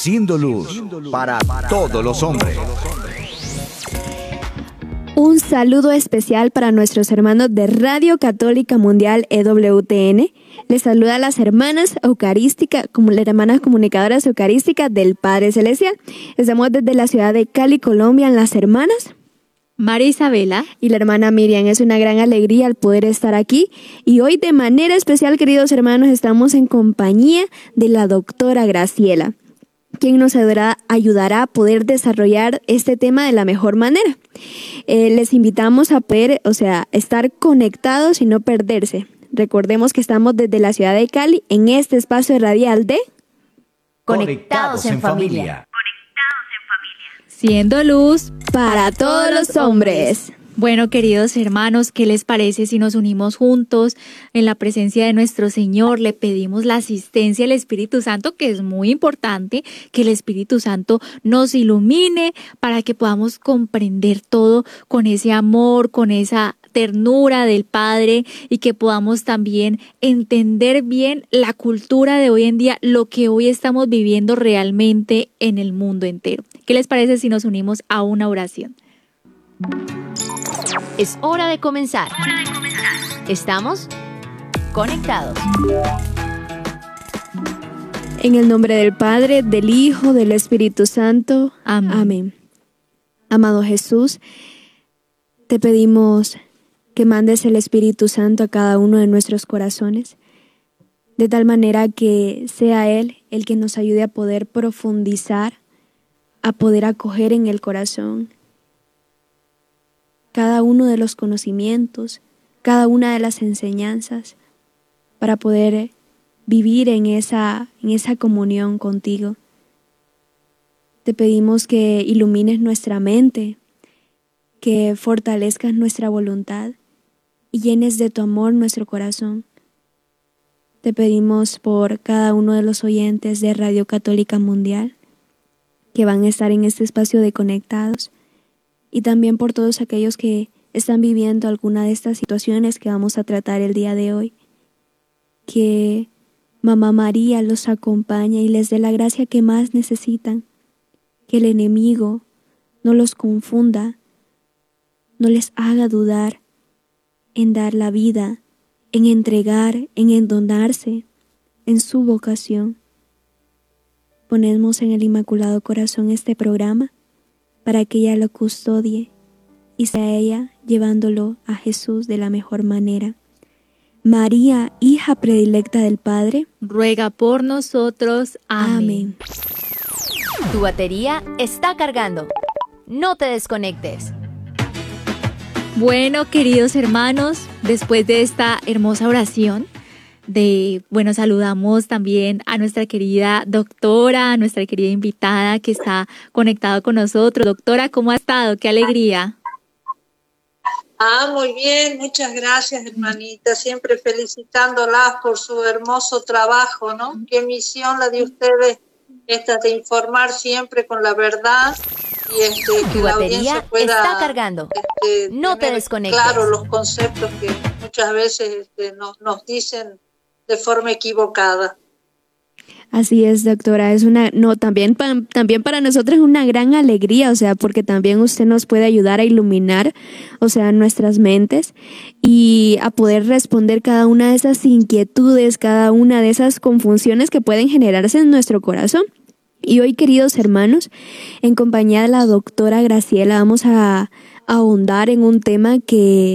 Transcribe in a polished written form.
Siendo luz para todos los hombres. Un saludo especial para nuestros hermanos de Radio Católica Mundial EWTN. Les saluda a las hermanas eucarísticas, como las hermanas comunicadoras eucarísticas del Padre Celestial. Estamos desde la ciudad de Cali, Colombia, en las hermanas María Isabela y la hermana Miriam. Es una gran alegría el poder estar aquí. Y hoy de manera especial, queridos hermanos, estamos en compañía de la doctora Graciela, quien nos ayudará a poder desarrollar este tema de la mejor manera. Les invitamos a poder, estar conectados y no perderse. Recordemos que estamos desde la ciudad de Cali en este espacio radial de Conectados en Familia. Siendo luz para todos los hombres. Bueno, queridos hermanos, ¿qué les parece si nos unimos juntos en la presencia de nuestro Señor? Le pedimos la asistencia del Espíritu Santo, que es muy importante, que el Espíritu Santo nos ilumine para que podamos comprender todo con ese amor, con esa ternura del Padre, y que podamos también entender bien la cultura de hoy en día, lo que hoy estamos viviendo realmente en el mundo entero. ¿Qué les parece si nos unimos a una oración? Es hora de comenzar. Estamos conectados. En el nombre del Padre, del Hijo, del Espíritu Santo. Amén. Amén. Amado Jesús, te pedimos que mandes el Espíritu Santo a cada uno de nuestros corazones, de tal manera que sea Él el que nos ayude a poder profundizar, a poder acoger en el corazón cada uno de los conocimientos, cada una de las enseñanzas, para poder vivir en esa comunión contigo. Te pedimos que ilumines nuestra mente, que fortalezcas nuestra voluntad y llenes de tu amor nuestro corazón. Te pedimos por cada uno de los oyentes de Radio Católica Mundial que van a estar en este espacio de Conectados, y también por todos aquellos que están viviendo alguna de estas situaciones que vamos a tratar el día de hoy. Que Mamá María los acompañe y les dé la gracia que más necesitan. Que el enemigo no los confunda, no les haga dudar en dar la vida, en entregar, en endonarse en su vocación. Ponemos en el Inmaculado Corazón este programa para que ella lo custodie y sea ella llevándolo a Jesús de la mejor manera. María, hija predilecta del Padre, ruega por nosotros. Amén. Tu batería está cargando. No te desconectes. Bueno, queridos hermanos, después de esta hermosa oración, saludamos también a nuestra querida doctora, a nuestra querida invitada que está conectada con nosotros. Doctora, ¿cómo ha estado? ¡Qué alegría! Muy bien, muchas gracias, hermanita. Siempre felicitándolas por su hermoso trabajo, ¿no? Qué misión la de ustedes, esta de informar siempre con la verdad y tu batería está cargando. No te desconectes. Claro, los conceptos que muchas veces nos dicen de forma equivocada. Así es, doctora. También para nosotros es una gran alegría, porque también usted nos puede ayudar a iluminar, nuestras mentes y a poder responder cada una de esas inquietudes, cada una de esas confusiones que pueden generarse en nuestro corazón. Y hoy, queridos hermanos, en compañía de la doctora Graciela, vamos a ahondar en un tema que